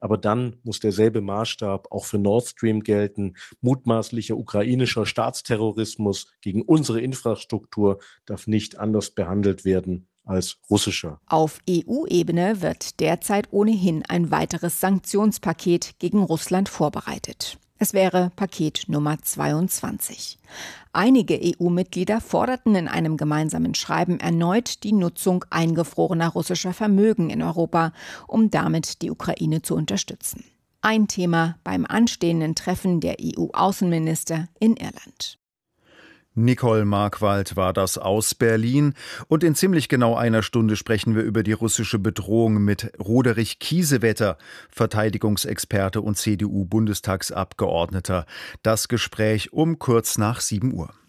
Aber dann muss derselbe Maßstab auch für Nord Stream gelten. Mutmaßlicher ukrainischer Staatsterrorismus gegen unsere Infrastruktur darf nicht anders behandelt werden als russischer. Auf EU-Ebene wird derzeit ohnehin ein weiteres Sanktionspaket gegen Russland vorbereitet. Es wäre Paket Nummer 22. Einige EU-Mitglieder forderten in einem gemeinsamen Schreiben erneut die Nutzung eingefrorener russischer Vermögen in Europa, um damit die Ukraine zu unterstützen. Ein Thema beim anstehenden Treffen der EU-Außenminister in Irland. Nicole Markwald war das aus Berlin. Und in ziemlich genau einer Stunde sprechen wir über die russische Bedrohung mit Roderich Kiesewetter, Verteidigungsexperte und CDU-Bundestagsabgeordneter. Das Gespräch um kurz nach 7 Uhr.